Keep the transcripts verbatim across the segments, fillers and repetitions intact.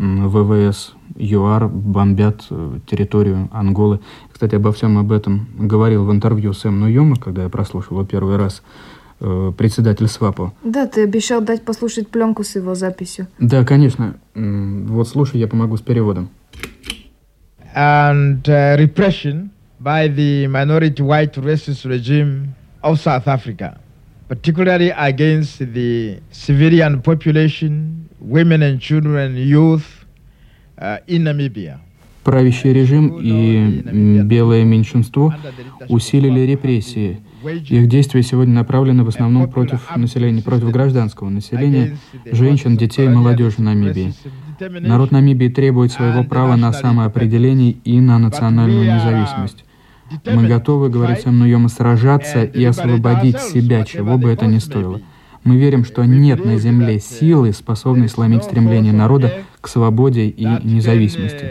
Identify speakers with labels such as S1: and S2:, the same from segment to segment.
S1: ВВС ЮАР бомбят территорию Анголы. Кстати, обо всем об этом говорил в интервью Сэм Нуйома, когда я прослушал его первый раз, председатель СВАПО.
S2: Да, ты обещал дать послушать пленку с его записью.
S1: Да, конечно. Вот слушай, я помогу с переводом.
S3: And uh, repression by the minority white racist regime of South Africa, particularly against the civilian population, women and children, youth uh, in Namibia.
S1: Правящий режим и белое меньшинство усилили репрессии. Их действия сегодня направлены в основном против населения, против гражданского населения, женщин, детей и молодежи Намибии. Народ Намибии требует своего права на самоопределение и на национальную независимость. Мы готовы, говорит Сэм Нуйома, сражаться и освободить себя, чего бы это ни стоило. Мы верим, что нет на земле силы, способной сломить стремление народа к свободе и независимости.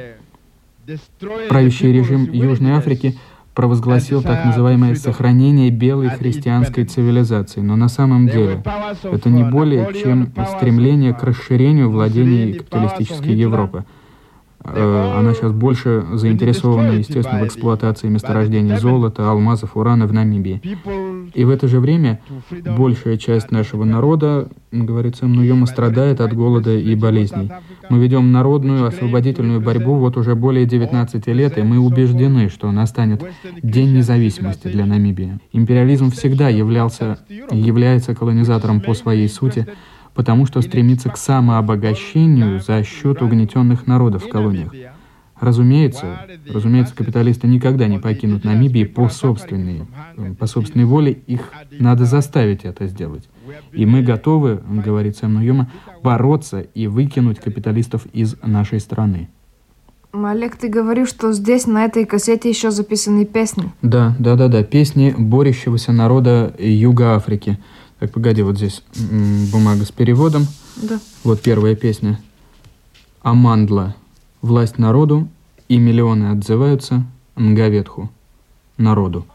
S1: Правящий режим Южной Африки провозгласил так называемое сохранение белой христианской цивилизации, но на самом деле это не более чем стремление к расширению владений капиталистической Европы. Она сейчас больше заинтересована, естественно, в эксплуатации месторождений золота, алмазов, урана в Намибии. И в это же время большая часть нашего народа, говорит Сэм Нуйома, страдает от голода и болезней. Мы ведем народную освободительную борьбу вот уже более девятнадцати лет, и мы убеждены, что настанет День независимости для Намибии. Империализм всегда являлся, является колонизатором по своей сути, потому что стремится к самообогащению за счет угнетенных народов в колониях. Разумеется, разумеется, капиталисты никогда не покинут Намибию по собственной, по собственной воле, их надо заставить это сделать. И мы готовы, говорит Сэм Нуйома, бороться и выкинуть капиталистов из нашей страны.
S2: Олег, ты говорил, что здесь, на этой кассете, еще записаны песни.
S1: Да, да, да, да, песни борющегося народа Юга Африки. Так, погоди, вот здесь бумага с переводом.
S2: Да.
S1: Вот первая песня. Амандла. Власть народу, и миллионы отзываются Нгаветху. Народу.